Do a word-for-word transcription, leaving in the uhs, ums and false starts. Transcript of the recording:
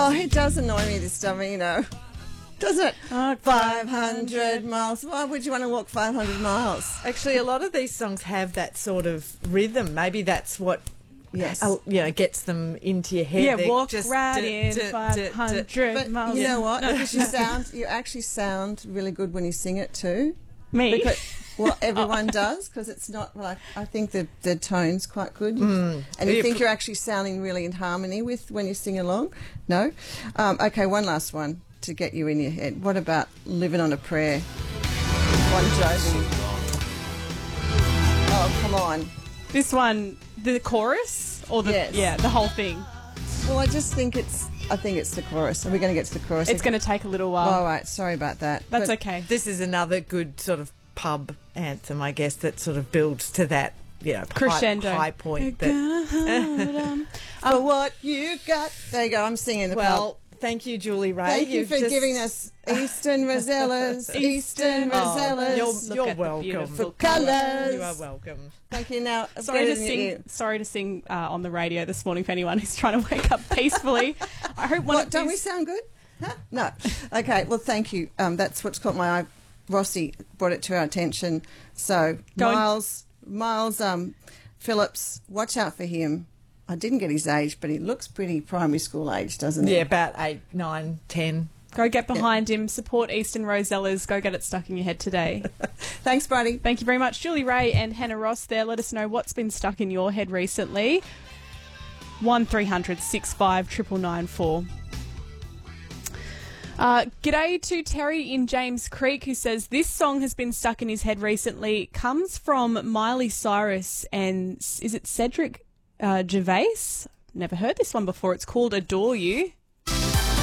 Oh, it does annoy me, this dummy, you know. Doesn't it? Oh, five hundred miles. Why would you want to walk five hundred miles? Actually, a lot of these songs have that sort of rhythm. Maybe that's what, Yes. uh, you know, gets them into your head. Yeah, They're walk just right d- in d- d- five hundred But miles. you know what? Because you sound, you actually sound really good when you sing it too. Me? Because, well, everyone does, because it's not like, I think the, the tone's quite good. And you Yeah, think pl- you're actually sounding really in harmony with when you sing along? No? Um, okay, one last one to get you in your head. What about Living on a Prayer? Bon Jovi. Oh, come on. This one, the chorus or the Yes. yeah, the whole thing. Well, I just think it's, I think it's the chorus. Are we going to get to the chorus? It's going to take a little while. All right, sorry about that. That's But- okay. This is another good sort of pub anthem, I guess, that sort of builds to that, you know, Crescendo. high, high point. That, For what you got. There you go, I'm singing the pub. well, thank you, Julie Ray. Thank you You've for just- giving us Eastern Rosellas, Eastern Oh, Rosellas. you're Look you're at the welcome. beautiful colours. You are welcome. Thank you. Now, Sorry get to it in sing. your ear. Sorry to sing uh, on the radio this morning for anyone who's trying to wake up peacefully. I hope one What, of don't we these- sound good? Huh? No. Okay, well, thank you. Um, that's what's caught my eye. Rossi brought it to our attention. So, Go on. Miles, Miles um, Phillips, watch out for him. I didn't get his age, but he looks pretty primary school age, doesn't he? Yeah, about eight, nine, ten. Go get behind him. Support Eastern Rosellas. Go get it stuck in your head today. Thanks, Brady. Thank you very much, Julie Ray and Hannah Ross. There, let us know what's been stuck in your head recently. One three hundred six five triple nine four. Uh, g'day to Terry in James Creek, who says this song has been stuck in his head recently. Comes from Miley Cyrus and is it Cedric uh, Gervais? Never heard this one before. It's called Adore You.